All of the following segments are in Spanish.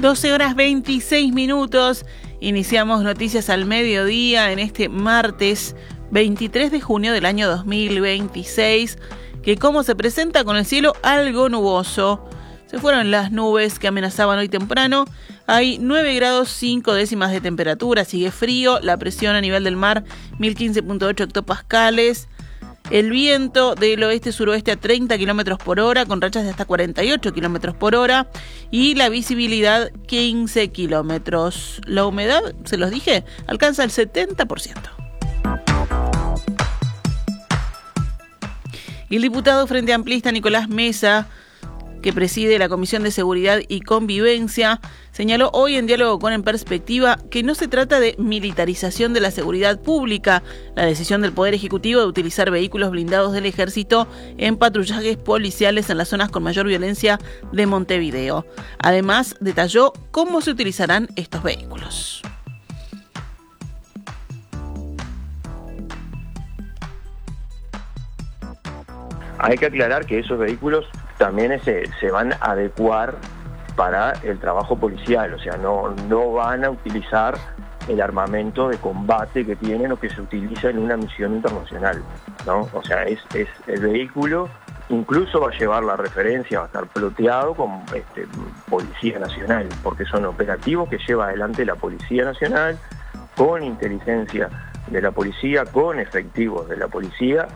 12:26. Iniciamos Noticias al Mediodía en este martes 23 de junio del año 2026, que como se presenta con el cielo algo nuboso. Se fueron las nubes que amenazaban hoy temprano. Hay 9 grados 5 décimas de temperatura, sigue frío, la presión a nivel del mar 1015.8 hectopascales. El viento del oeste-suroeste a 30 kilómetros por hora, con rachas de hasta 48 kilómetros por hora. Y la visibilidad 15 kilómetros. La humedad, se los dije, alcanza el 70%. Y el diputado Frente Amplista Nicolás Mesa, que preside la Comisión de Seguridad y Convivencia, señaló hoy en Diálogo con En Perspectiva que no se trata de militarización de la seguridad pública, la decisión del Poder Ejecutivo de utilizar vehículos blindados del Ejército en patrullajes policiales en las zonas con mayor violencia de Montevideo. Además, detalló cómo se utilizarán estos vehículos. Hay que aclarar que esos vehículos también se van a adecuar para el trabajo policial, o sea, no van a utilizar el armamento de combate que tienen o que se utiliza en una misión internacional, ¿no? O sea, es el vehículo, incluso va a llevar la referencia, va a estar ploteado con Policía Nacional, porque son operativos que lleva adelante la Policía Nacional, con inteligencia de la policía, con efectivos de la policía.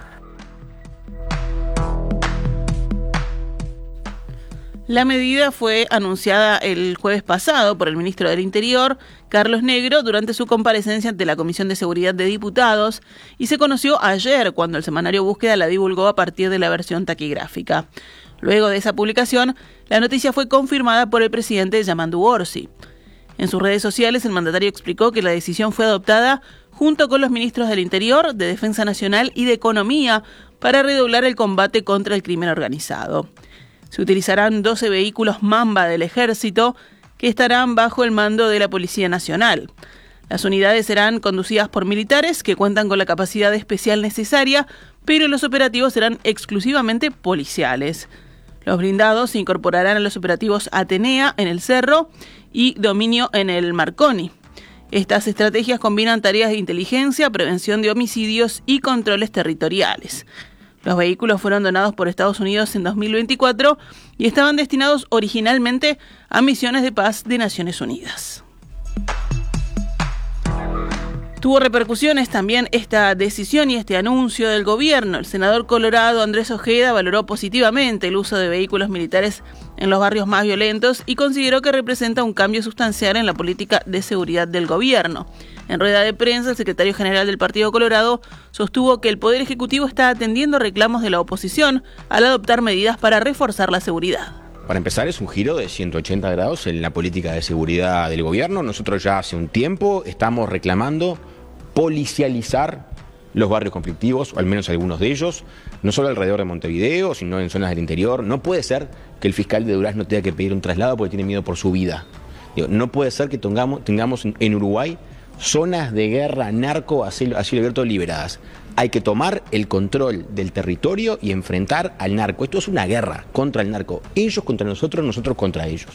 La medida fue anunciada el jueves pasado por el ministro del Interior, Carlos Negro, durante su comparecencia ante la Comisión de Seguridad de Diputados, y se conoció ayer cuando el semanario Búsqueda la divulgó a partir de la versión taquigráfica. Luego de esa publicación, la noticia fue confirmada por el presidente Yamandu Orsi. En sus redes sociales, el mandatario explicó que la decisión fue adoptada junto con los ministros del Interior, de Defensa Nacional y de Economía para redoblar el combate contra el crimen organizado. Se utilizarán 12 vehículos Mamba del Ejército que estarán bajo el mando de la Policía Nacional. Las unidades serán conducidas por militares que cuentan con la capacidad especial necesaria, pero los operativos serán exclusivamente policiales. Los blindados se incorporarán a los operativos Atenea en el Cerro y Dominio en el Marconi. Estas estrategias combinan tareas de inteligencia, prevención de homicidios y controles territoriales. Los vehículos fueron donados por Estados Unidos en 2024 y estaban destinados originalmente a misiones de paz de Naciones Unidas. Tuvo repercusiones también esta decisión y este anuncio del gobierno. El senador colorado Andrés Ojeda valoró positivamente el uso de vehículos militares en los barrios más violentos y consideró que representa un cambio sustancial en la política de seguridad del gobierno. En rueda de prensa, el secretario general del Partido Colorado sostuvo que el Poder Ejecutivo está atendiendo reclamos de la oposición al adoptar medidas para reforzar la seguridad. Para empezar, es un giro de 180 grados en la política de seguridad del gobierno. Nosotros ya hace un tiempo estamos reclamando policializar los barrios conflictivos, o al menos algunos de ellos, no solo alrededor de Montevideo, sino en zonas del interior. No puede ser que el fiscal de Durazno tenga que pedir un traslado porque tiene miedo por su vida. No puede ser que tengamos en Uruguay zonas de guerra, narco, a cielo abierto liberadas. Hay que tomar el control del territorio y enfrentar al narco. Esto es una guerra contra el narco. Ellos contra nosotros, nosotros contra ellos.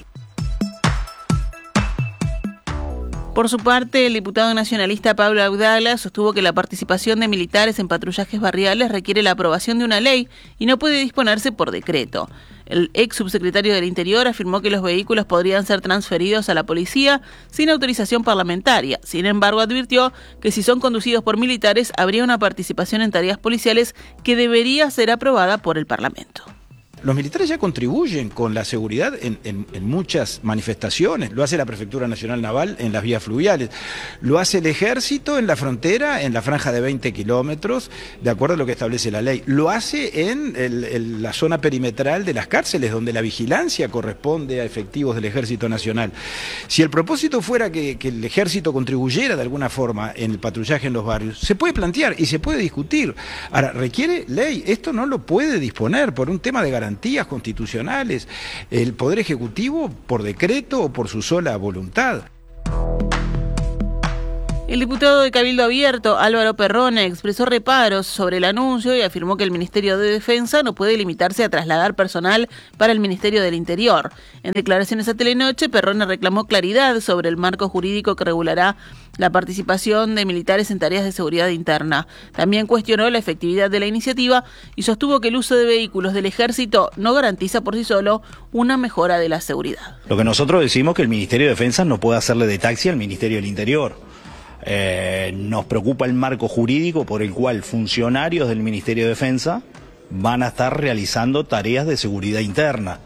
Por su parte, el diputado nacionalista Pablo Audala sostuvo que la participación de militares en patrullajes barriales requiere la aprobación de una ley y no puede disponerse por decreto. El ex subsecretario del Interior afirmó que los vehículos podrían ser transferidos a la policía sin autorización parlamentaria. Sin embargo, advirtió que si son conducidos por militares, habría una participación en tareas policiales que debería ser aprobada por el Parlamento. Los militares ya contribuyen con la seguridad en muchas manifestaciones. Lo hace la Prefectura Nacional Naval en las vías fluviales. Lo hace el Ejército en la frontera, en la franja de 20 kilómetros, de acuerdo a lo que establece la ley. Lo hace en la zona perimetral de las cárceles, donde la vigilancia corresponde a efectivos del Ejército Nacional. Si el propósito fuera que el Ejército contribuyera de alguna forma en el patrullaje en los barrios, se puede plantear y se puede discutir. Ahora, requiere ley. Esto no lo puede disponer por un tema de garantías constitucionales el Poder Ejecutivo por decreto o por su sola voluntad. El diputado de Cabildo Abierto, Álvaro Perrone, expresó reparos sobre el anuncio y afirmó que el Ministerio de Defensa no puede limitarse a trasladar personal para el Ministerio del Interior. En declaraciones a Telenoche, Perrone reclamó claridad sobre el marco jurídico que regulará la participación de militares en tareas de seguridad interna. También cuestionó la efectividad de la iniciativa y sostuvo que el uso de vehículos del Ejército no garantiza por sí solo una mejora de la seguridad. Lo que nosotros decimos es que el Ministerio de Defensa no puede hacerle de taxi al Ministerio del Interior. Nos preocupa el marco jurídico por el cual funcionarios del Ministerio de Defensa van a estar realizando tareas de seguridad interna.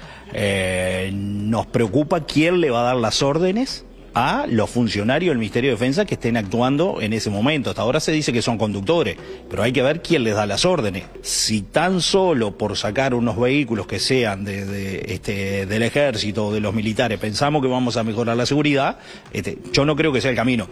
Nos preocupa quién le va a dar las órdenes a los funcionarios del Ministerio de Defensa que estén actuando en ese momento. Hasta ahora se dice que son conductores, pero hay que ver quién les da las órdenes. Si tan solo por sacar unos vehículos que sean del Ejército o de los militares pensamos que vamos a mejorar la seguridad, yo no creo que sea el camino.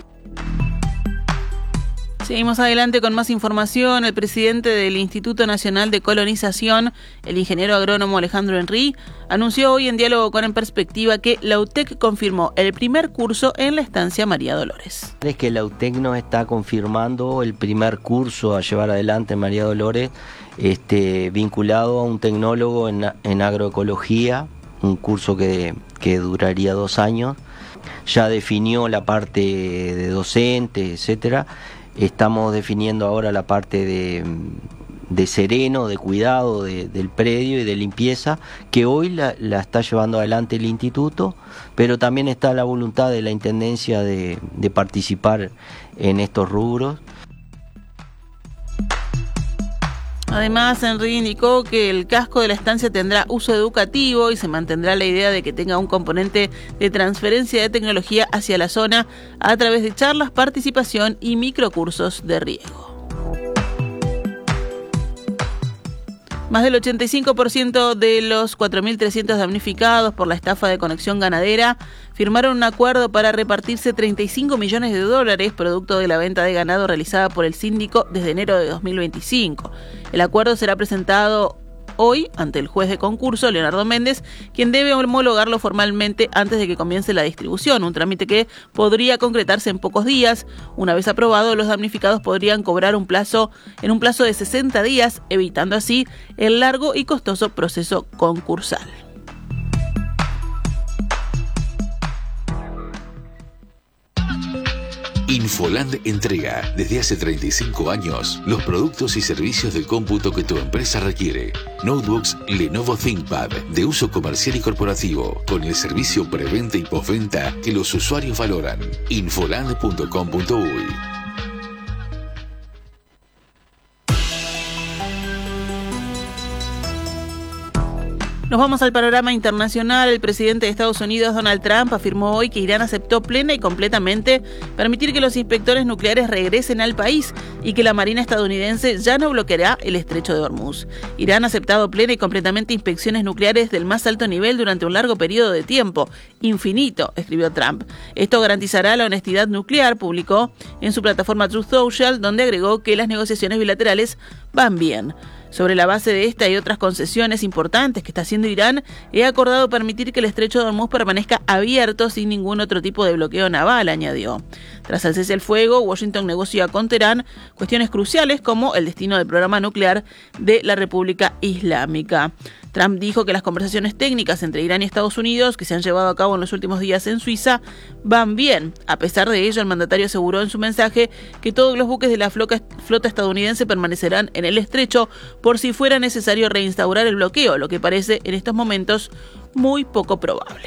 Seguimos adelante con más información. El presidente del Instituto Nacional de Colonización, el ingeniero agrónomo Alejandro Henry, anunció hoy en Diálogo con En Perspectiva que la UTEC confirmó el primer curso en la estancia María Dolores. Es que la UTEC nos está confirmando el primer curso a llevar adelante en María Dolores, vinculado a un tecnólogo en agroecología, un curso que duraría 2 años. Ya definió la parte de docente, etcétera. Estamos definiendo ahora la parte de sereno, de cuidado del predio y de limpieza, que hoy la está llevando adelante el instituto, pero también está la voluntad de la Intendencia de participar en estos rubros. Además, Henry indicó que el casco de la estancia tendrá uso educativo y se mantendrá la idea de que tenga un componente de transferencia de tecnología hacia la zona a través de charlas, participación y microcursos de riego. Más del 85% de los 4.300 damnificados por la estafa de Conexión Ganadera firmaron un acuerdo para repartirse $35 millones producto de la venta de ganado realizada por el síndico desde enero de 2025. El acuerdo será presentado hoy ante el juez de concurso, Leonardo Méndez, quien debe homologarlo formalmente antes de que comience la distribución, un trámite que podría concretarse en pocos días. Una vez aprobado, los damnificados podrían cobrar en un plazo de 60 días, evitando así el largo y costoso proceso concursal. Infoland entrega desde hace 35 años los productos y servicios de cómputo que tu empresa requiere. Notebooks Lenovo ThinkPad de uso comercial y corporativo, con el servicio preventa y postventa que los usuarios valoran. Infoland.com.uy. Nos vamos al panorama internacional. El presidente de Estados Unidos, Donald Trump, afirmó hoy que Irán aceptó plena y completamente permitir que los inspectores nucleares regresen al país y que la Marina estadounidense ya no bloqueará el estrecho de Hormuz. Irán ha aceptado plena y completamente inspecciones nucleares del más alto nivel durante un largo periodo de tiempo. Infinito, escribió Trump. Esto garantizará la honestidad nuclear, publicó en su plataforma Truth Social, donde agregó que las negociaciones bilaterales van bien. Sobre la base de esta y otras concesiones importantes que está haciendo Irán, he acordado permitir que el estrecho de Hormuz permanezca abierto sin ningún otro tipo de bloqueo naval, añadió. Tras el cese al fuego, Washington negocia con Teherán cuestiones cruciales como el destino del programa nuclear de la República Islámica. Trump dijo que las conversaciones técnicas entre Irán y Estados Unidos, que se han llevado a cabo en los últimos días en Suiza, van bien. A pesar de ello, el mandatario aseguró en su mensaje que todos los buques de la flota estadounidense permanecerán en el estrecho por si fuera necesario reinstaurar el bloqueo, lo que parece en estos momentos muy poco probable.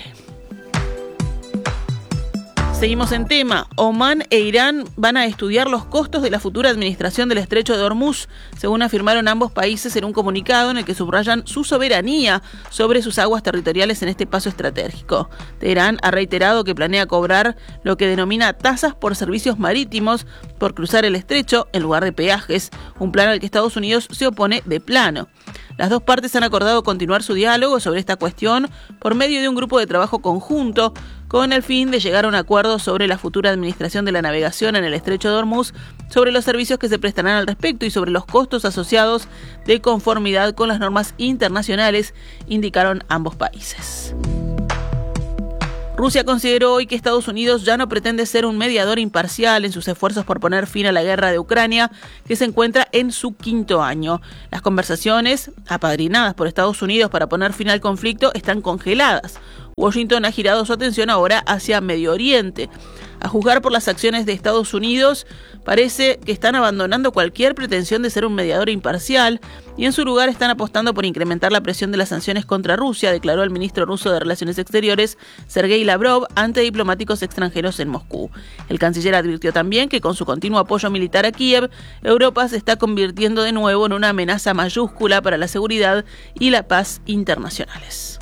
Seguimos en tema. Omán e Irán van a estudiar los costos de la futura administración del estrecho de Hormuz, según afirmaron ambos países en un comunicado en el que subrayan su soberanía sobre sus aguas territoriales en este paso estratégico. Teherán ha reiterado que planea cobrar lo que denomina tasas por servicios marítimos por cruzar el estrecho en lugar de peajes, un plan al que Estados Unidos se opone de plano. Las dos partes han acordado continuar su diálogo sobre esta cuestión por medio de un grupo de trabajo conjunto con el fin de llegar a un acuerdo sobre la futura administración de la navegación en el estrecho de Hormuz, sobre los servicios que se prestarán al respecto y sobre los costos asociados de conformidad con las normas internacionales, indicaron ambos países. Rusia consideró hoy que Estados Unidos ya no pretende ser un mediador imparcial en sus esfuerzos por poner fin a la guerra de Ucrania, que se encuentra en su 5º año. Las conversaciones, apadrinadas por Estados Unidos para poner fin al conflicto, están congeladas. Washington ha girado su atención ahora hacia Medio Oriente. A juzgar por las acciones de Estados Unidos, parece que están abandonando cualquier pretensión de ser un mediador imparcial y en su lugar están apostando por incrementar la presión de las sanciones contra Rusia, declaró el ministro ruso de Relaciones Exteriores, Sergei Lavrov, ante diplomáticos extranjeros en Moscú. El canciller advirtió también que con su continuo apoyo militar a Kiev, Europa se está convirtiendo de nuevo en una amenaza mayúscula para la seguridad y la paz internacionales.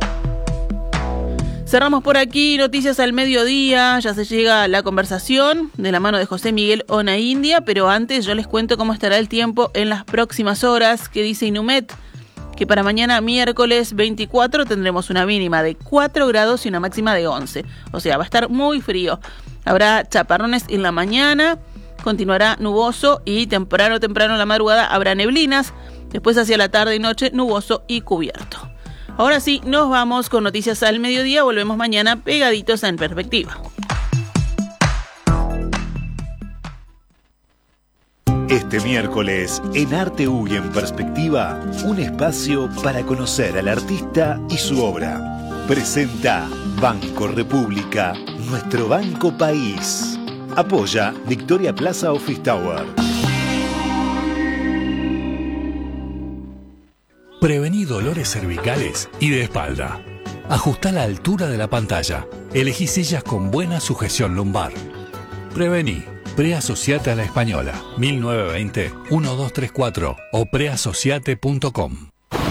Cerramos por aquí, noticias al mediodía, ya se llega la conversación de la mano de José Miguel Onaindia, pero antes yo les cuento cómo estará el tiempo en las próximas horas, que dice Inumet, que para mañana miércoles 24 tendremos una mínima de 4 grados y una máxima de 11, o sea, va a estar muy frío. Habrá chaparrones en la mañana, continuará nuboso y temprano en la madrugada habrá neblinas, después hacia la tarde y noche nuboso y cubierto. Ahora sí, nos vamos con noticias al mediodía. Volvemos mañana pegaditos a En Perspectiva. Este miércoles, en Arte U y En Perspectiva, un espacio para conocer al artista y su obra. Presenta Banco República, nuestro banco país. Apoya Victoria Plaza Office Tower. Prevení dolores cervicales y de espalda. Ajustá la altura de la pantalla. Elegí sillas con buena sujeción lumbar. Prevení. Preasociate a la Española. 1920-1234 o preasociate.com.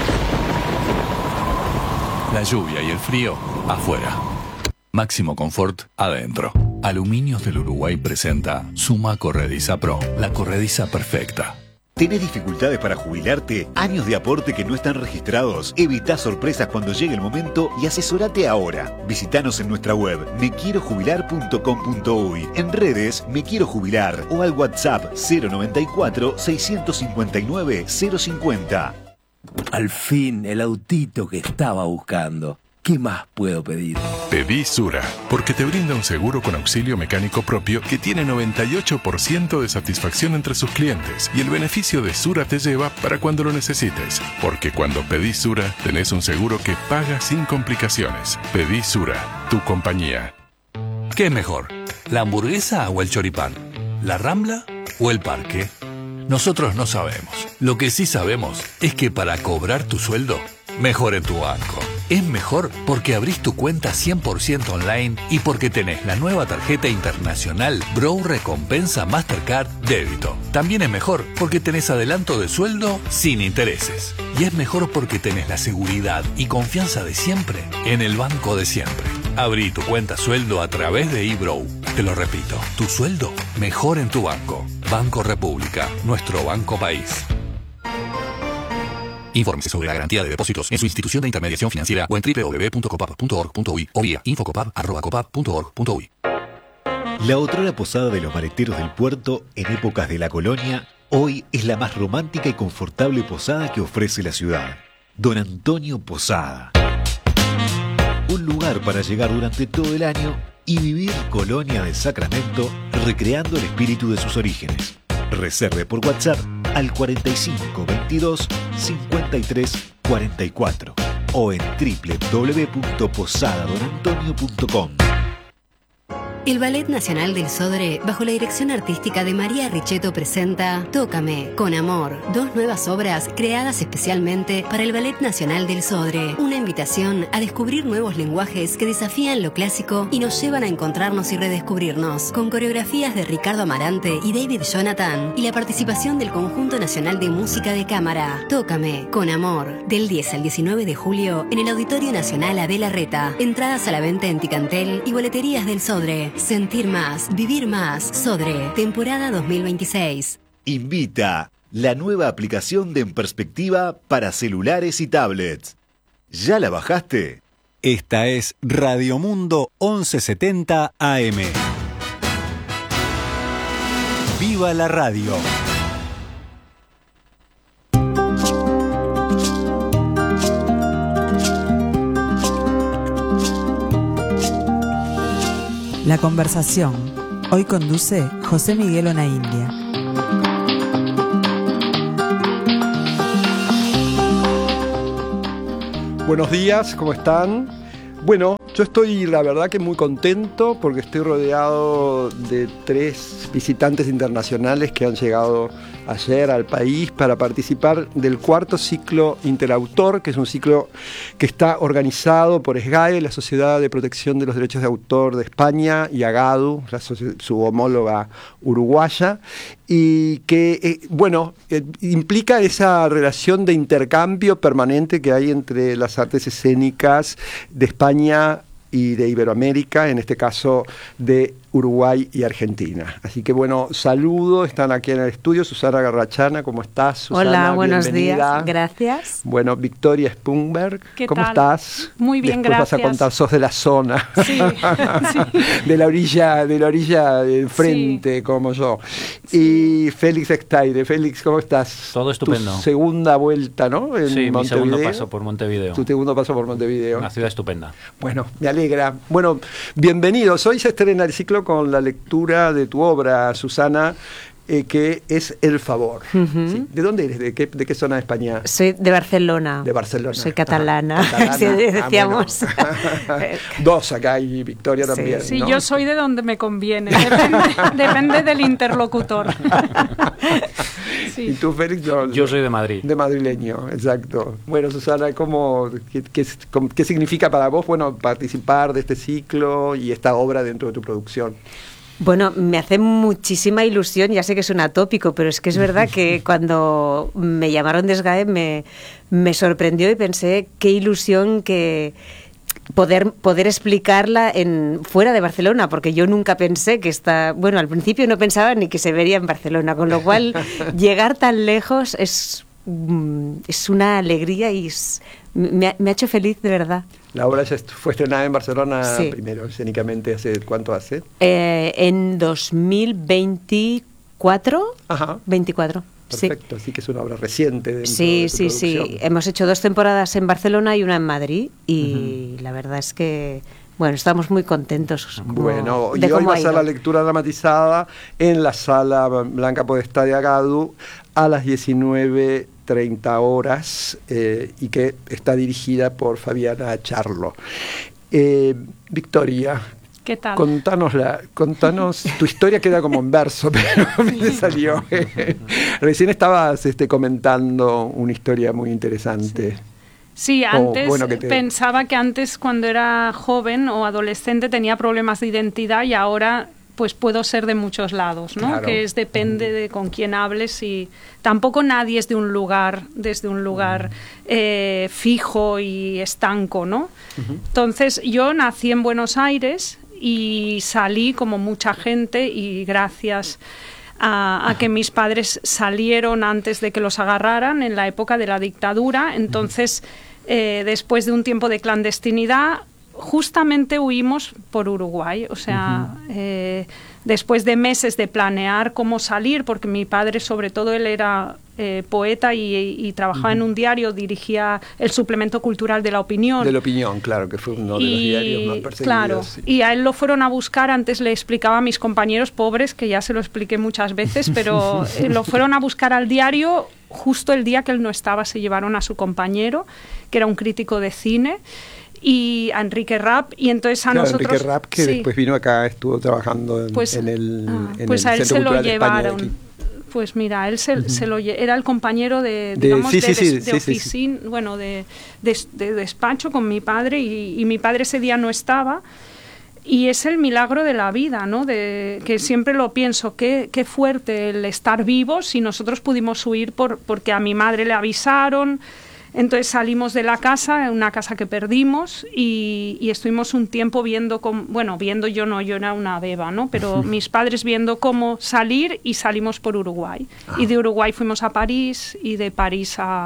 La lluvia y el frío afuera. Máximo confort adentro. Aluminios del Uruguay presenta Suma Corrediza Pro. La corrediza perfecta. ¿Tenés dificultades para jubilarte? ¿Años de aporte que no están registrados? Evita sorpresas cuando llegue el momento y asesorate ahora. Visítanos en nuestra web mequierojubilar.com.uy, en redes Me Quiero Jubilar o al WhatsApp 094 659 050. Al fin, el autito que estaba buscando. ¿Qué más puedo pedir? Pedí Sura, porque te brinda un seguro con auxilio mecánico propio que tiene 98% de satisfacción entre sus clientes y el beneficio de Sura te lleva para cuando lo necesites, porque cuando pedís Sura tenés un seguro que paga sin complicaciones. Pedí Sura, tu compañía. ¿Qué es mejor? ¿La hamburguesa o el choripán? ¿La Rambla o el parque? Nosotros no sabemos. Lo que sí sabemos es que para cobrar tu sueldo, mejor en tu banco. Es mejor porque abrís tu cuenta 100% online y porque tenés la nueva tarjeta internacional Brow Recompensa Mastercard Débito. También es mejor porque tenés adelanto de sueldo sin intereses. Y es mejor porque tenés la seguridad y confianza de siempre en el banco de siempre. Abrí tu cuenta sueldo a través de eBrow. Te lo repito, tu sueldo mejor en tu banco. Banco República, nuestro banco país. Infórmese sobre la garantía de depósitos en su institución de intermediación financiera o en www.copap.org.uy o vía infocopap@copap.org.uy. La otrora posada de los maleteros del puerto en épocas de la colonia, hoy es la más romántica y confortable posada que ofrece la ciudad. Don Antonio Posada. Un lugar para llegar durante todo el año y vivir Colonia del Sacramento recreando el espíritu de sus orígenes. Reserve por WhatsApp al 4522 53 44 o en www.posadadonantonio.com. El Ballet Nacional del Sodre, bajo la dirección artística de María Richetto, presenta Tócame, con amor, 2 nuevas obras creadas especialmente para el Ballet Nacional del Sodre. Una invitación a descubrir nuevos lenguajes que desafían lo clásico y nos llevan a encontrarnos y redescubrirnos, con coreografías de Ricardo Amarante y David Jonathan y la participación del Conjunto Nacional de Música de Cámara. Tócame, con amor, del 10 al 19 de julio en el Auditorio Nacional Adela Reta. Entradas a la venta en Ticantel y boleterías del Sodre. Sentir más, vivir más. Sodre, temporada 2026. Invita la nueva aplicación de En Perspectiva para celulares y tablets. ¿Ya la bajaste? Esta es Radio Mundo 1170 AM. ¡Viva la radio! La conversación. Hoy conduce José Miguel Onaindia. Buenos días, ¿cómo están? Bueno, yo estoy la verdad que muy contento porque estoy rodeado de 3 visitantes internacionales que han llegado ayer al país para participar del 4º ciclo Interautor, que es un ciclo que está organizado por SGAE, la Sociedad de Protección de los Derechos de Autor de España, y AGADU, su homóloga uruguaya, y que, implica esa relación de intercambio permanente que hay entre las artes escénicas de España y de Iberoamérica, en este caso de Uruguay y Argentina. Así que saludo, están aquí en el estudio. Susana Garrachana, ¿cómo estás? Susana, hola, buenos bienvenida. días, gracias. Bueno, Victoria Spunberg, ¿cómo estás? Muy bien, después gracias. Vas a contar, sos de la zona, sí. de la orilla de frente, sí, como yo. Sí. Y Félix Extaire. Félix, ¿cómo estás? Todo estupendo. Tu segunda vuelta, ¿no? En sí, Montevideo. Mi segundo paso por Montevideo. Tu segundo paso por Montevideo. Una ciudad estupenda. Bueno, me alegra. Bueno, bienvenidos. Hoy se estrena el ciclo con la lectura de tu obra, Susana, que es El Favor. ¿Sí? ¿De dónde eres? ¿De qué zona de España? Soy de Barcelona. De Barcelona. Soy catalana. Sí, decíamos. Bueno. 2 acá y Victoria también. Sí, ¿no? Yo soy de donde me conviene. Depende del interlocutor. Sí. ¿Y tú, Félix? Yo soy de Madrid. De madrileño, exacto. Bueno, Susana, ¿qué significa para vos participar de este ciclo y esta obra dentro de tu producción? Bueno, me hace muchísima ilusión, ya sé que es un atópico, pero es que es verdad que cuando me llamaron de SGAE me sorprendió y pensé qué ilusión que poder explicarla fuera de Barcelona, porque yo nunca pensé que al principio no pensaba ni que se vería en Barcelona, con lo cual llegar tan lejos es una alegría y me ha hecho feliz, de verdad. La obra ya fue estrenada en Barcelona, sí, primero, escénicamente, ¿cuánto hace? En 2024. Ajá. 24. Perfecto, sí, que es una obra reciente. Sí. Hemos hecho 2 temporadas en Barcelona y una en Madrid y la verdad es que estamos muy contentos. Bueno, y hoy va a ser la lectura dramatizada en la Sala Blanca Podestá de AGADU a las 19:30 horas y que está dirigida por Fabiana Charlo. Victoria, ¿qué tal? Contanos, tu historia queda como en verso, pero me salió. Recién estabas comentando una historia muy interesante. Sí, antes pensaba que antes cuando era joven o adolescente tenía problemas de identidad y ahora pues puedo ser de muchos lados, ¿no? Claro. Que depende de con quién hables y tampoco nadie es desde un lugar fijo y estanco, ¿no? Entonces yo nací en Buenos Aires y salí como mucha gente y gracias a que mis padres salieron antes de que los agarraran en la época de la dictadura, entonces después de un tiempo de clandestinidad justamente huimos por Uruguay, o sea, después de meses de planear cómo salir, porque mi padre sobre todo él era poeta y trabajaba en un diario, dirigía el suplemento cultural de La Opinión. De La Opinión, claro, que fue uno de los diarios más perseguidos. Claro, sí. Y a él lo fueron a buscar, antes le explicaba a mis compañeros pobres, que ya se lo expliqué muchas veces, pero lo fueron a buscar al diario justo el día que él no estaba, se llevaron a su compañero, que era un crítico de cine, y a Enrique Rapp, y entonces nosotros... Enrique Rapp, que después vino acá, estuvo trabajando en el Centro Cultural de España. Pues mira, él era el compañero de oficina, bueno, de despacho con mi padre, y mi padre ese día no estaba, y es el milagro de la vida, ¿no? Que siempre lo pienso, qué fuerte el estar vivos, y nosotros pudimos huir porque a mi madre le avisaron. Entonces salimos de la casa, una casa que perdimos, y estuvimos un tiempo viendo yo era una beba, ¿no? Pero mis padres viendo cómo salir, y salimos por Uruguay. Y de Uruguay fuimos a París, y de París a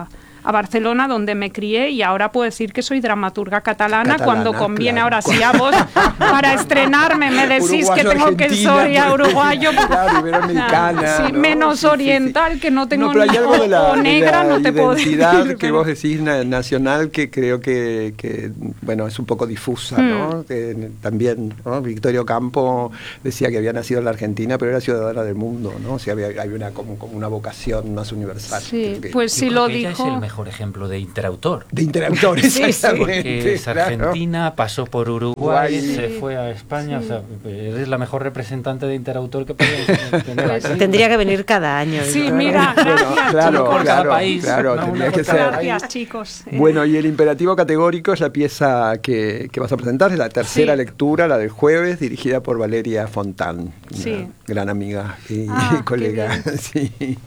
a Barcelona, donde me crié, y ahora puedo decir que soy dramaturga catalana cuando conviene. Claro. Ahora, si a vos para estrenarme me decís que tengo que soy uruguayo, claro, iberoamericana, sí, ¿no? Menos oriental, que no tengo pero hay algo de la, o negra, de la no te puedo decir. Identidad que vos decís nacional, que creo que bueno, es un poco difusa, ¿no? Que también, ¿no? Victoria Ocampo decía que había nacido en la Argentina, pero era ciudadana del mundo, ¿no? O sea, había una como una vocación más universal. Sí, pues sí lo dijo. Ella es el mejor ejemplo de interautor. De interautor, exactamente. Porque es argentina, pasó por Uruguay, se fue a España, o sea, eres la mejor representante de interautor que podemos tener aquí. Tendría que venir cada año. Sí, mira, gracias. Claro, por cada país. Claro, tendría que ser. Gracias, chicos. Bueno, y el imperativo categórico es la pieza que vas a presentar, es la tercera lectura, la del jueves, dirigida por Valeria Fontán, una gran amiga y colega. Sí.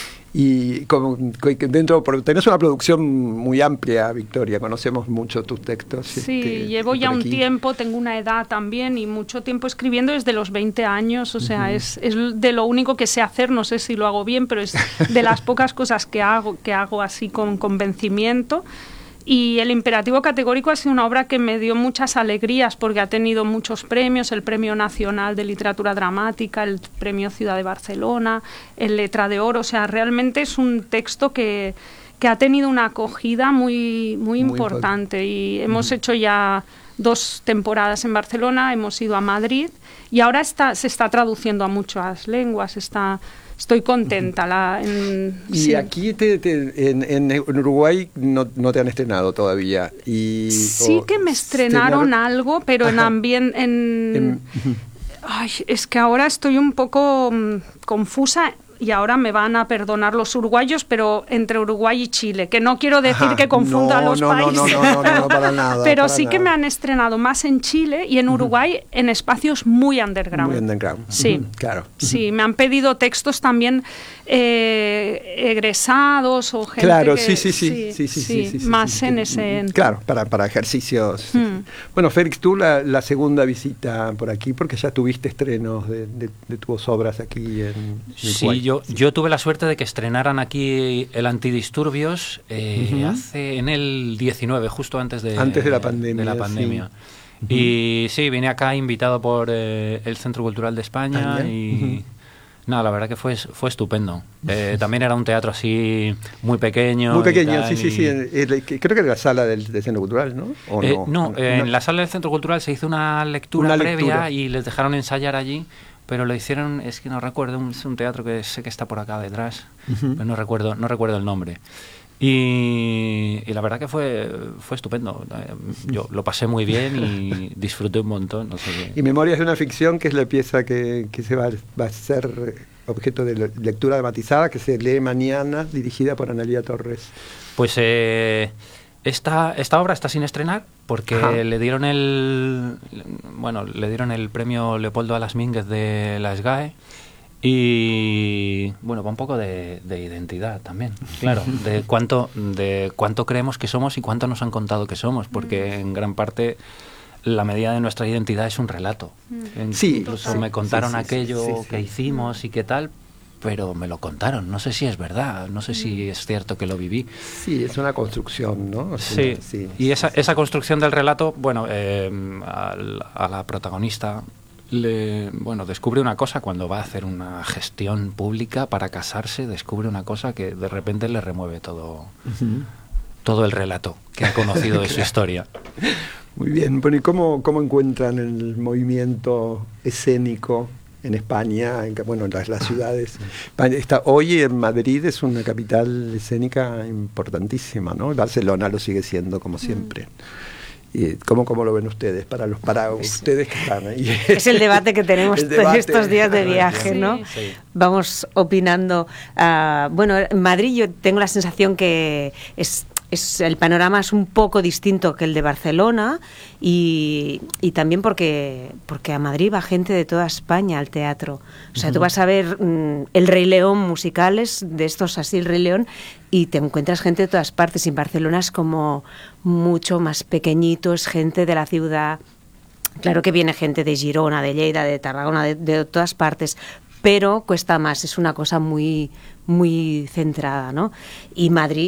Y como tenés una producción muy amplia, Victoria, conocemos mucho tus textos. Sí, llevo ya un tiempo, tengo una edad también y mucho tiempo escribiendo desde los 20 años, o sea, es de lo único que sé hacer, no sé si lo hago bien, pero es de las pocas cosas que hago así con convencimiento. Y El imperativo categórico ha sido una obra que me dio muchas alegrías porque ha tenido muchos premios, el Premio Nacional de Literatura Dramática, el Premio Ciudad de Barcelona, el Letra de Oro, o sea, realmente es un texto que ha tenido una acogida muy importante y hemos hecho ya 2 temporadas en Barcelona, hemos ido a Madrid y ahora se está traduciendo a muchas lenguas, estoy contenta. Y aquí en Uruguay no te han estrenado todavía. Sí que me estrenaron algo, pero en ambiente... Ay, es que ahora estoy un poco confusa y ahora me van a perdonar los uruguayos, pero entre Uruguay y Chile, que no quiero decir que confunda los países. No, para nada. Pero sí que me han estrenado más en Chile y en Uruguay en espacios muy underground. Muy underground. Sí, claro. Sí, me han pedido textos también egresados o gente claro, que... sí, más en ese... Claro, para ejercicios. Bueno, Félix, tú la segunda visita por aquí, porque ya tuviste estrenos de tus obras aquí en Uruguay. Sí, yo tuve la suerte de que estrenaran aquí el Antidisturbios en el 19, justo antes de la pandemia. Y sí, vine acá invitado por el Centro Cultural de España y... No, la verdad que fue estupendo. También era un teatro así muy pequeño. Muy pequeño, sí. Creo que era la sala del Centro Cultural, ¿no? En la sala del Centro Cultural se hizo una lectura previa y les dejaron ensayar allí, pero lo hicieron, es que no recuerdo, es un teatro que sé que está por acá detrás, pero no recuerdo el nombre. Y la verdad que fue estupendo. Yo lo pasé muy bien y disfruté un montón. No sé qué. Y Memorias de una ficción, que es la pieza que se va a ser objeto de lectura dramatizada, que se lee mañana, dirigida por Analía Torres. Pues esta obra está sin estrenar porque le dieron el premio Leopoldo Alas Mínguez de la SGAE. Y bueno, va un poco de identidad también, claro, de cuánto creemos que somos y cuánto nos han contado que somos, porque en gran parte la medida de nuestra identidad es un relato. Incluso me contaron aquello que hicimos y qué tal, pero me lo contaron, no sé si es verdad, no sé si es cierto que lo viví. Sí, es una construcción, ¿no? Sí, y esa construcción del relato, bueno, a la protagonista descubre una cosa cuando va a hacer una gestión pública para casarse, descubre una cosa que de repente le remueve todo el relato que ha conocido de su historia. Muy bien, bueno, ¿y cómo encuentran el movimiento escénico en España, en las ciudades? Hoy en Madrid es una capital escénica importantísima, ¿no? Barcelona lo sigue siendo como siempre. ¿Cómo lo ven ustedes? Para ustedes que están ahí. Es el debate que tenemos estos días de viaje, ¿no? Sí. Vamos opinando. En Madrid yo tengo la sensación que el panorama es un poco distinto que el de Barcelona y también porque a Madrid va gente de toda España al teatro. O sea, tú vas a ver el Rey León, musicales de estos así, el Rey León, y te encuentras gente de todas partes. Y en Barcelona es como mucho más pequeñito, es gente de la ciudad. Claro que viene gente de Girona, de Lleida, de Tarragona, de todas partes, pero cuesta más, es una cosa muy, muy centrada, ¿no? Y Madrid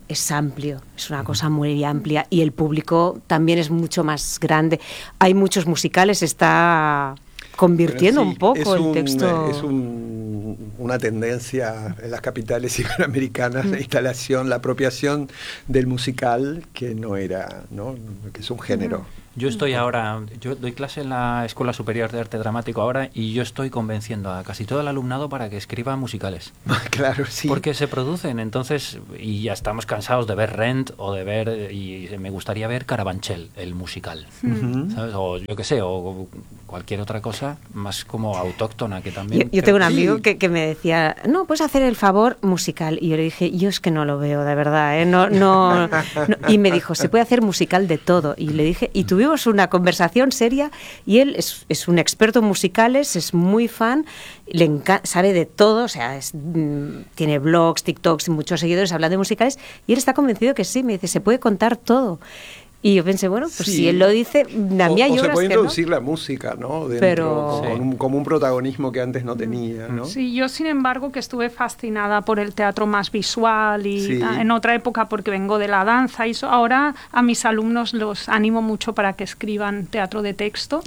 es amplio, es una cosa muy amplia y el público también es mucho más grande. Hay muchos musicales, está convirtiendo un poco el texto. Es una tendencia en las capitales iberoamericanas, la instalación, la apropiación del musical, que no era, ¿no? Que es un género. Yo doy clase en la Escuela Superior de Arte Dramático ahora y yo estoy convenciendo a casi todo el alumnado para que escriba musicales. Claro, sí. Porque se producen, entonces, y ya estamos cansados de ver Rent o de ver, y me gustaría ver Carabanchel, el musical, ¿sabes? O yo qué sé, o cualquier otra cosa más como autóctona que también... Yo tengo un amigo que me decía, no, puedes hacer el favor musical. Y yo le dije, yo es que no lo veo, de verdad, ¿eh? No. Y me dijo, se puede hacer musical de todo. Y le dije, y tuvimos una conversación seria, y él es un experto en musicales, es muy fan, sabe de todo, o sea, tiene blogs, TikToks y muchos seguidores hablando de musicales, y él está convencido que sí, me dice, se puede contar todo. Y yo pensé, bueno, pues si él lo dice, a mí hay horas se puede que introducir la música, ¿no? Dentro, pero como un protagonismo que antes no tenía, ¿no? Sí, yo sin embargo que estuve fascinada por el teatro más visual y en otra época porque vengo de la danza y eso. Ahora a mis alumnos los animo mucho para que escriban teatro de texto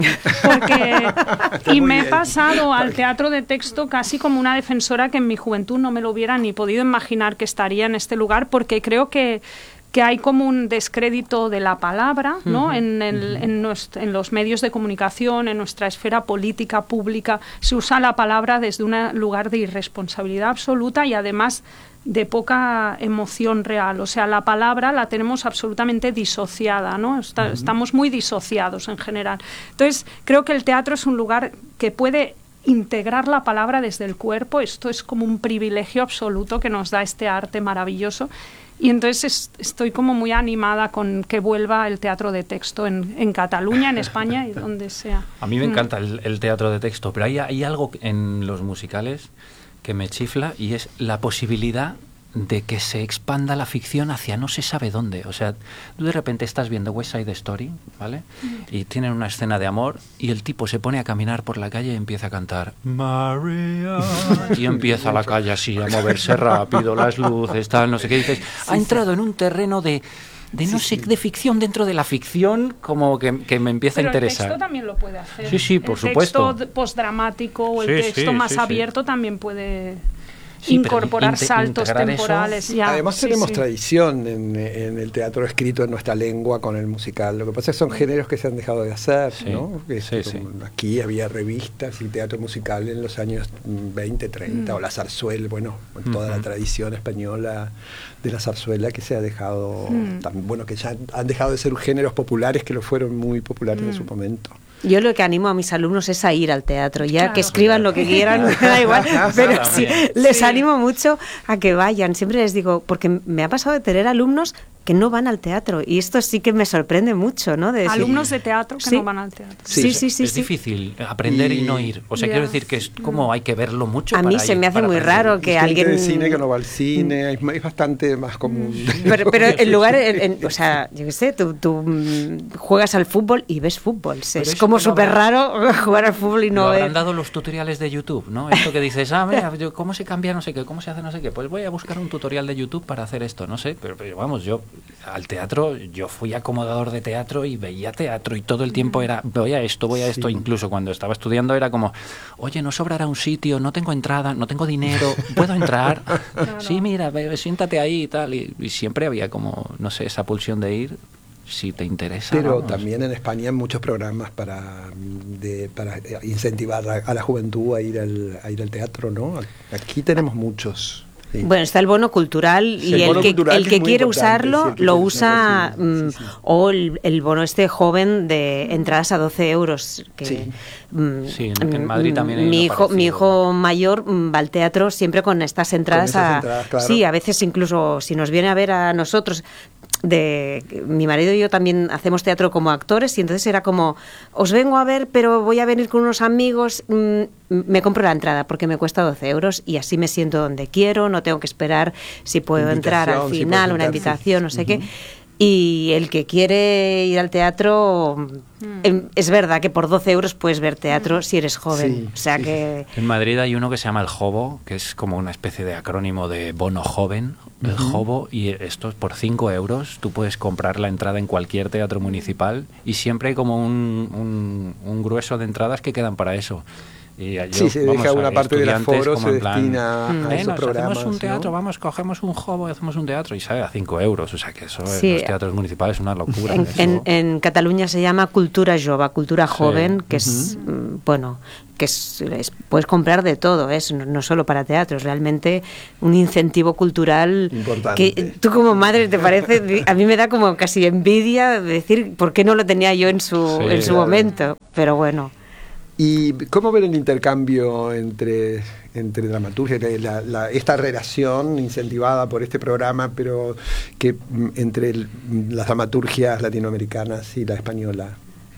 y me he pasado al teatro de texto casi como una defensora que en mi juventud no me lo hubiera ni podido imaginar que estaría en este lugar, porque creo que hay como un descrédito de la palabra, ¿no? En los medios de comunicación, en nuestra esfera política, pública, se usa la palabra desde un lugar de irresponsabilidad absoluta y además de poca emoción real. O sea, la palabra la tenemos absolutamente disociada, ¿no? Estamos muy disociados en general. Entonces, creo que el teatro es un lugar que puede integrar la palabra desde el cuerpo. Esto es como un privilegio absoluto que nos da este arte maravilloso. Y entonces estoy como muy animada con que vuelva el teatro de texto en Cataluña, en España y donde sea. A mí me encanta el teatro de texto, pero hay algo en los musicales que me chifla, y es la posibilidad de que se expanda la ficción hacia no se sabe dónde. O sea, tú de repente estás viendo West Side Story, ¿vale? Y tienen una escena de amor y el tipo se pone a caminar por la calle y empieza a cantar María, y empieza la calle así a moverse rápido, las luces, tal, no sé qué. Dices, ha entrado en un terreno de ficción dentro de la ficción, como que me empieza a interesar. El texto también lo puede hacer. Sí, por supuesto. El texto postdramático o el texto más abierto también puede incorporar saltos temporales. Además tenemos tradición en el teatro escrito en nuestra lengua con el musical. Lo que pasa es que son géneros que se han dejado de hacer, ¿no? Aquí había revistas y teatro musical en los años 20, 30, o la zarzuela, toda la tradición española de la zarzuela que se ha dejado, que ya han dejado de ser géneros populares, que lo fueron muy populares en su momento. Yo lo que animo a mis alumnos es a ir al teatro, que escriban lo que quieran, me da igual, pero sí, les animo mucho a que vayan. Siempre les digo, porque me ha pasado de tener alumnos que no van al teatro, y esto sí que me sorprende mucho, ¿no? De alumnos de teatro que no van al teatro. Sí. Es difícil aprender y no ir. O sea, quiero decir que es como hay que verlo mucho. A mí se me hace muy raro que alguien de cine que no va al cine, es bastante más común. Pero en lugar, o sea, yo qué sé, tú juegas al fútbol y ves fútbol. Es como súper raro jugar al fútbol y no ver. Habrán dado los tutoriales de YouTube, ¿no? Esto que dices, mira, ¿cómo se cambia no sé qué? ¿Cómo se hace no sé qué? Pues voy a buscar un tutorial de YouTube para hacer esto, no sé, pero vamos, yo al teatro, yo fui acomodador de teatro y veía teatro y todo el tiempo era, voy a esto, incluso cuando estaba estudiando era como, oye, no sobrará un sitio, no tengo entrada, no tengo dinero, ¿puedo entrar? Claro. Sí, mira, siéntate ahí y tal, y siempre había como, no sé, esa pulsión de ir, si te interesa. Pero también en España hay muchos programas para incentivar a la juventud a ir al teatro, ¿no? Aquí tenemos muchos. Sí. Bueno, está el bono cultural y el que quiere usarlo lo usa, o el bono joven de entradas a 12 euros. Que, en Madrid también mi hijo mayor va al teatro siempre con estas entradas. Claro. Sí, a veces incluso si nos viene a ver a nosotros. Mi marido y yo también hacemos teatro como actores, y entonces era como, os vengo a ver, pero voy a venir con unos amigos, me compro la entrada porque me cuesta 12 euros y así me siento donde quiero, no tengo que esperar si puedo entrar al final, una invitación, no sé qué. Y el que quiere ir al teatro, es verdad que por 12 euros puedes ver teatro si eres joven. Sí, o sea que... En Madrid hay uno que se llama el Jobo, que es como una especie de acrónimo de bono joven, el Jobo, y esto por 5 euros tú puedes comprar la entrada en cualquier teatro municipal y siempre hay como un grueso de entradas que quedan para eso. Y yo, se deja una parte del aforo, se destina a esos programas. Hacemos un teatro, ¿no? Cogemos un Jobo y hacemos un teatro y sale a 5 euros. O sea que eso en los teatros municipales es una locura. En Cataluña se llama Cultura Jove, cultura joven, que es, bueno, que puedes comprar de todo, no solo para teatro, es realmente un incentivo cultural importante. Que tú como madre te parece, a mí me da como casi envidia decir por qué no lo tenía yo en su momento, pero bueno. ¿Y cómo ven el intercambio entre dramaturgia, esta relación incentivada por este programa, pero que entre las dramaturgias latinoamericanas y la española?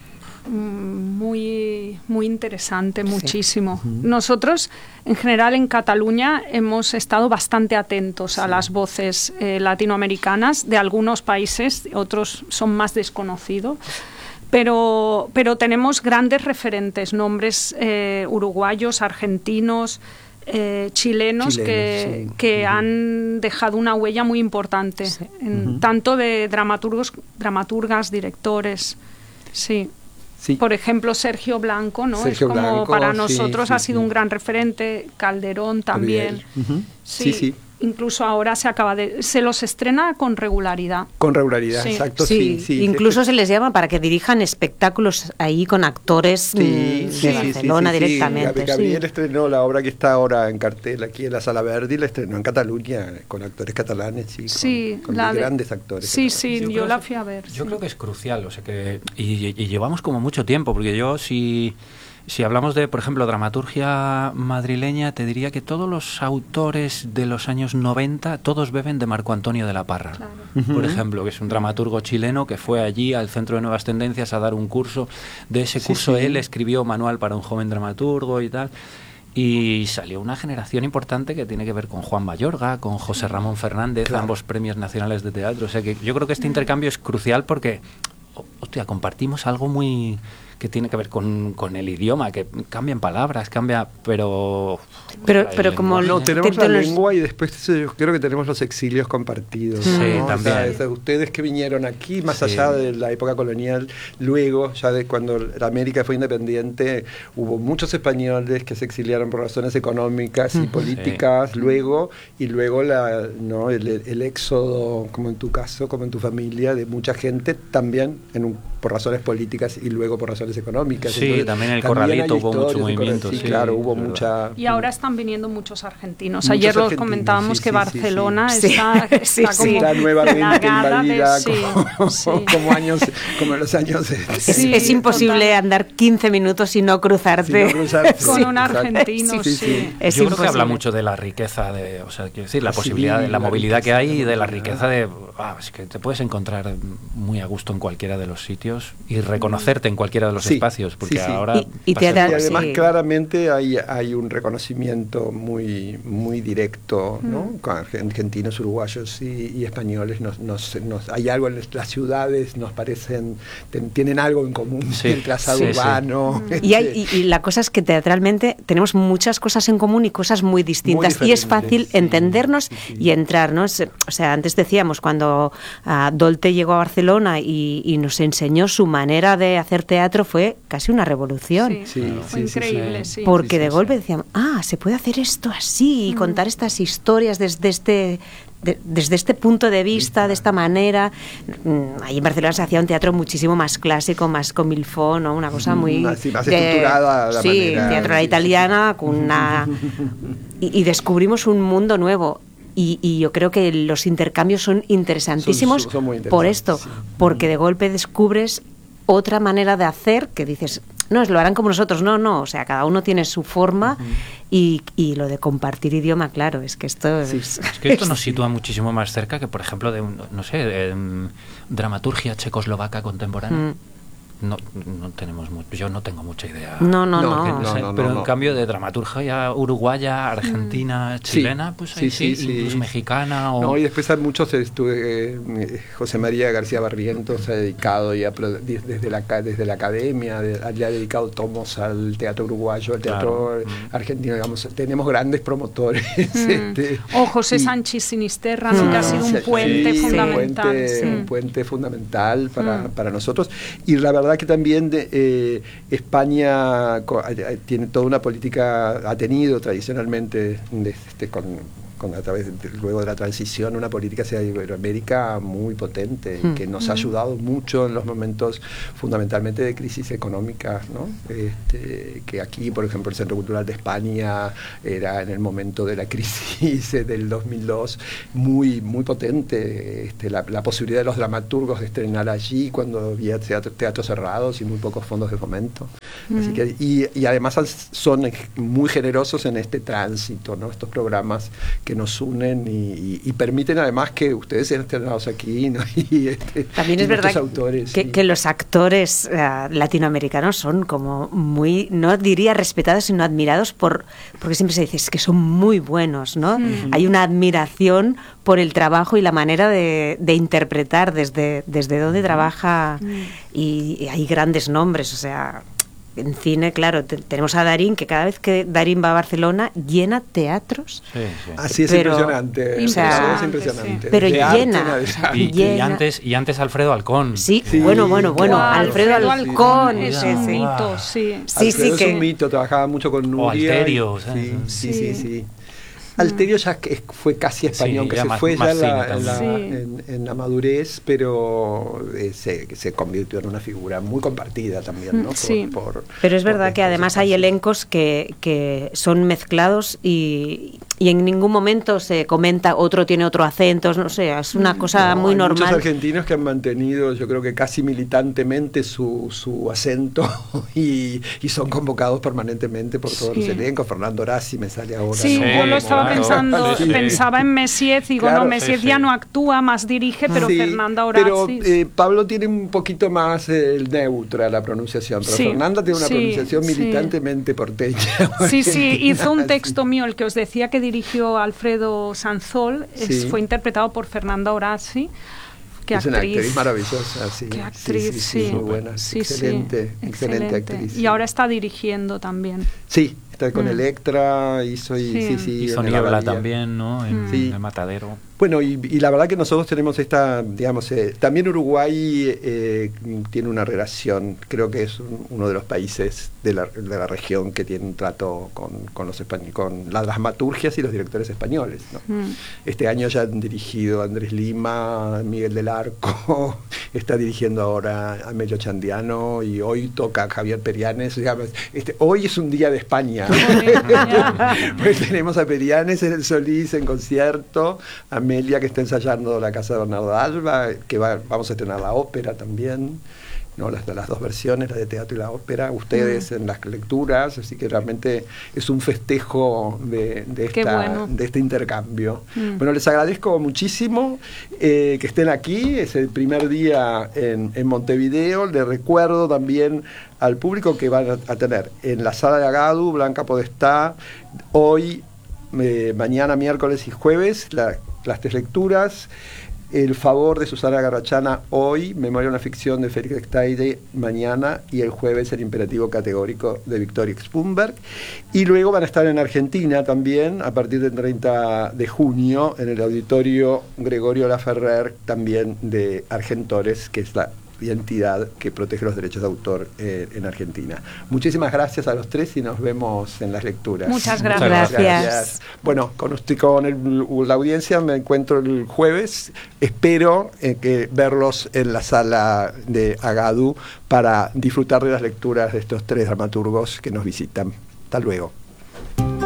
Muy interesante, muchísimo. Nosotros, en general, en Cataluña hemos estado bastante atentos a las voces latinoamericanas de algunos países, otros son más desconocidos. Pero tenemos grandes referentes, nombres uruguayos, argentinos, chilenos que han dejado una huella muy importante, tanto de dramaturgas, directores. Sí. Por ejemplo, Sergio Blanco, ¿no? Sergio es como Blanco, para nosotros ha sido un gran referente, Calderón también. Sí. Incluso ahora se los estrena con regularidad. Con regularidad, exacto. Sí. Incluso se les llama para que dirijan espectáculos ahí con actores de Barcelona directamente. Gabriel estrenó la obra que está ahora en cartel aquí en la Sala Verdi, la estrenó en Cataluña con actores catalanes, con grandes actores. Sí, yo la fui a ver. Yo creo que es crucial, o sea que y llevamos como mucho tiempo, porque yo si hablamos de, por ejemplo, dramaturgia madrileña, te diría que todos los autores de los años 90, todos beben de Marco Antonio de la Parra, por ejemplo, que es un dramaturgo chileno que fue allí al Centro de Nuevas Tendencias a dar un curso. De ese curso él escribió Manual para un joven dramaturgo y tal. Y salió una generación importante que tiene que ver con Juan Mayorga, con José Ramón Fernández, ambos premios nacionales de teatro. O sea que yo creo que este intercambio es crucial porque, compartimos algo muy... que tiene que ver con el idioma, que cambian palabras, pero como tenemos la lengua y después yo creo que tenemos los exilios compartidos, ¿no? También. O sea, ustedes que vinieron aquí más allá de la época colonial, luego ya de cuando la América fue independiente hubo muchos españoles que se exiliaron por razones económicas y políticas, luego el éxodo, como en tu caso, como en tu familia, de mucha gente también por razones políticas y luego por razones económicas. Sí, entonces, también en el Corralito hubo mucho movimiento. Sí, claro, hubo mucha... Y ahora están viniendo muchos argentinos. Ayer los comentábamos que Barcelona está como está nuevamente invadida como en los años... Es imposible andar 15 minutos y no cruzarte con un argentino. Yo creo que habla mucho de la riqueza, la posibilidad de la movilidad que hay y de la riqueza de... es que te puedes encontrar muy a gusto en cualquiera de los sitios y reconocerte en cualquiera de los espacios, porque ahora... Y además claramente hay un reconocimiento muy directo, ¿no? Con argentinos, uruguayos y españoles. Hay algo en las ciudades, nos parecen, tienen algo en común, el trazado urbano. Y la cosa es que teatralmente tenemos muchas cosas en común y cosas muy distintas, y es fácil entendernos y entrarnos. O sea, antes decíamos, cuando Dolte llegó a Barcelona y nos enseñó su manera de hacer teatro, fue casi una revolución. Fue increíble, porque de golpe decíamos, se puede hacer esto así y contar estas historias desde este punto de vista, de esta manera. Ahí en Barcelona se hacía un teatro muchísimo más clásico, más comilfó, ¿no? Una cosa muy... más estructurada la manera. Teatro a la italiana, con una... y descubrimos un mundo nuevo. Y yo creo que los intercambios son interesantísimos son muy interesantes, por esto, porque de golpe descubres otra manera de hacer que dices, no, lo harán como nosotros, no, o sea, cada uno tiene su forma y lo de compartir idioma, claro, es que esto es que esto nos sitúa muchísimo más cerca que, por ejemplo, de dramaturgia checoslovaca contemporánea. no tenemos yo no tengo mucha idea. No. En cambio de dramaturgia uruguaya, argentina, chilena, pues ahí sí, incluso mexicana. No, y después hay muchos, José María García Barrientos se ha dedicado ya desde la academia, le ha dedicado tomos al teatro uruguayo, al teatro argentino, digamos, tenemos grandes promotores. O José Sánchez Sinisterra, que ha sido un puente fundamental. Un puente fundamental para nosotros. Y la verdad que también España tiene toda una política, ha tenido tradicionalmente a través luego de la transición, una política hacia Iberoamérica muy potente, que nos ha ayudado mucho en los momentos fundamentalmente de crisis económica, ¿no? Que aquí, por ejemplo, el Centro Cultural de España era en el momento de la crisis del 2002 muy potente, la posibilidad de los dramaturgos de estrenar allí cuando había teatros cerrados y muy pocos fondos de fomento. Así que, y además son muy generosos en este tránsito, ¿no? Estos programas que nos unen y permiten además que ustedes sean estrenados aquí, ¿no? También es verdad que los actores latinoamericanos son como muy, no diría respetados, sino admirados porque siempre se dice es que son muy buenos, ¿no? Hay una admiración por el trabajo y la manera de interpretar desde donde trabaja y hay grandes nombres, o sea... En cine, claro, tenemos a Darín, que cada vez que Darín va a Barcelona llena teatros. Así es, impresionante. O sea, es impresionante. Pero llena. Y antes Alfredo Alcón. Sí. Bueno. Alfredo Alcón es un mito, sí. Alfredo es un mito, trabajaba mucho con Nuria. O Alterio. Sí. Alterio ya fue casi español, que se fue ya en la madurez, pero se convirtió en una figura muy compartida también, ¿no? Pero es verdad que además hay elencos que son mezclados y en ningún momento se comenta otro tiene otro acento, no sé, es una cosa muy normal. Hay muchos argentinos que han mantenido, yo creo que casi militantemente su acento y son convocados permanentemente por todos los elencos. Fernando Horaci me sale ahora. Yo lo estaba pensaba en Messiez y Messiez ya no actúa, más dirige, pero Fernanda Horaci. Pero Pablo tiene un poquito más neutra la pronunciación, pero Fernanda tiene una pronunciación militantemente porteña. Hizo un texto mío, el que os decía que dirigió Alfredo Sanzol, fue interpretado por Fernanda Horaci. Es una actriz maravillosa, Qué actriz, muy buena, excelente actriz. Y ahora está dirigiendo también. Sí, está con Electra, hizo Niebla también, ¿no? En El Matadero. Bueno, y la verdad que nosotros tenemos también Uruguay tiene una relación, creo que es uno de los países de la región que tiene un trato con las dramaturgias y los directores españoles, ¿no? Este año ya han dirigido Andrés Lima, Miguel del Arco, está dirigiendo ahora Amelio Chandiano y hoy toca Javier Perianes. Hoy es un día de España. Pues tenemos a Perianes en el Solís en concierto, Amelia que está ensayando La Casa de Bernardo Alba, que vamos a estrenar la ópera también, ¿no? Las dos versiones, la de teatro y la ópera, ustedes en las lecturas, así que realmente es un festejo de este intercambio. Bueno, les agradezco muchísimo que estén aquí, es el primer día en Montevideo. Les recuerdo también al público que van a tener en la sala de Agadu, Blanca Podestá, hoy, mañana, miércoles y jueves, las 3 lecturas. El favor de Susana Garrachana hoy, Memoria de una ficción de Félix Extaide mañana, y el jueves El imperativo categórico de Victoria Expunberg. Y luego van a estar en Argentina también, a partir del 30 de junio, en el auditorio Gregorio Laferrer, también de Argentores, que es la entidad que protege los derechos de autor en Argentina. Muchísimas gracias a los tres y nos vemos en las lecturas. Muchas gracias. Bueno, con la audiencia me encuentro el jueves. Espero verlos en la sala de Agadu para disfrutar de las lecturas de estos 3 dramaturgos que nos visitan. Hasta luego.